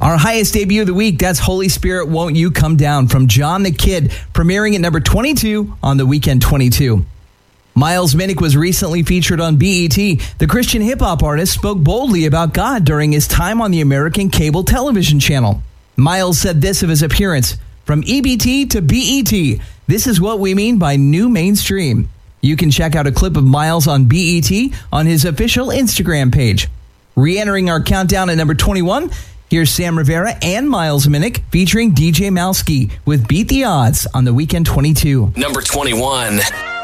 Our highest debut of the week, that's Holy Spirit, Won't You Come Down from John the Kid, premiering at number 22 on the Weekend 22. Miles Minnick was recently featured on BET. The Christian hip-hop artist spoke boldly about God during his time on the American cable television channel. Miles said this of his appearance, "From EBT to BET, this is what we mean by new mainstream." You can check out a clip of Miles on BET on his official Instagram page. Re-entering our countdown at number 21, here's Sam Rivera and Miles Minnick featuring DJ Malski with Beat the Odds on the Weekend 22. Number 21.